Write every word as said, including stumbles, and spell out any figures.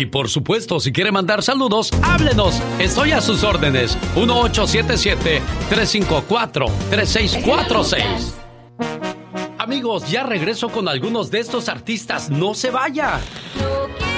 Y por supuesto, si quiere mandar saludos, háblenos. Estoy a sus órdenes. uno ocho siete siete, tres cinco cuatro, tres seis cuatro seis. Amigos, ya regreso con algunos de estos artistas. No se vaya. Yo quiero